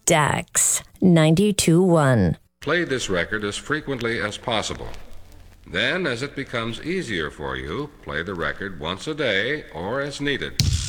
Dax 92.1. Play this record as frequently as possible. Then, as it becomes easier for you, play the record once a day or as needed.